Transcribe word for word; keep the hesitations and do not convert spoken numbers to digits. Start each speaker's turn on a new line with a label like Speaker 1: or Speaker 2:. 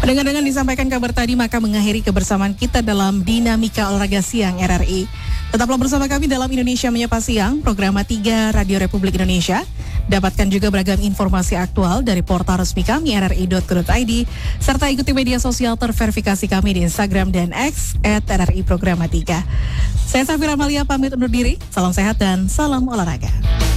Speaker 1: Pendengar dengan disampaikan kabar tadi, maka mengakhiri kebersamaan kita dalam Dinamika Olahraga Siang R R I. Tetaplah bersama kami dalam Indonesia Menyapa Siang, program tiga Radio Republik Indonesia. Dapatkan juga beragam informasi aktual dari portal resmi kami r r i dot co dot i d, serta ikuti media sosial terverifikasi kami di Instagram dan X at R R I Programa tiga. Saya Safira Malia pamit undur diri, salam sehat dan salam olahraga.